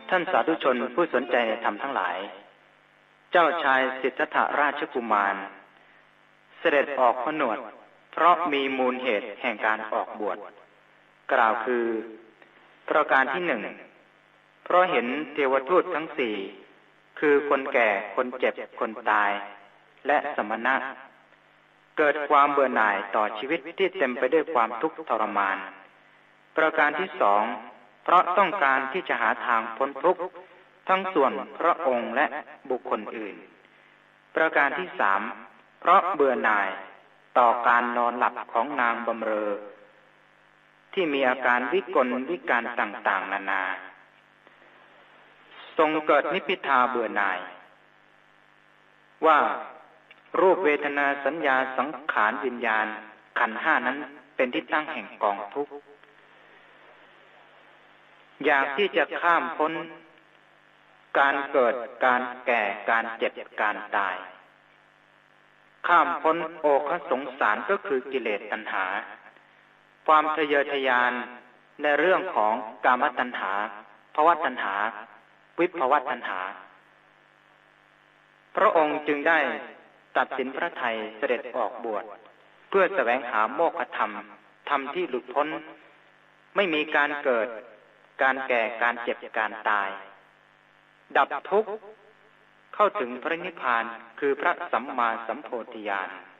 ท่านสาธุชนผู้สนใจในธรรมทั้งหลายเจ้าชายสิทธัตถราชกุมารเสด็จออกผนวดเพราะมีมูลเหตุแห่งการออกบวชกล่าวคือประการที่หนึ่งเพราะเห็นเทวทูตทั้งสี่คือคนแก่คนเจ็บคนตายและสมณะเกิดความเบื่อหน่ายต่อชีวิตที่เต็มไปด้วยความทุกข์ทรมานประการที่สองเพราะต้องการที่จะหาทางพ้นทุกข์ทั้งส่วนพระองค์และบุคคลอื่นประการที่สามเพราะเบื่อหน่ายต่อการนอนหลับของนางบำเรอที่มีอาการวิกลวิการต่างๆนานาทรงเกิดนิพพิทาเบื่อหน่ายว่ารูปเวทนาสัญญาสังขารวิญญาณขันธ์ห้านั้นเป็นที่ตั้งแห่งกองทุกข์อยากที่จะข้ามพ้นการเกิดการแก่การเจ็บการตายข้ามพ้นโอคสงสารก็คือกิเลสตัณหาความทะเยอทะยานในเรื่องของกามตัณหาภวตัณหาวิภวตัณหาพระองค์จึงได้ตัดสินพระทัยเสด็จออกบวชเพื่อแสวงหาโมฆะธรรมธรรมที่หลุดพ้นไม่มีการเกิดการแก่การเจ็บการตายดับทุกข์เข้าถึงพระนิพพานคือพระสัมมาสัมโพธิญาณ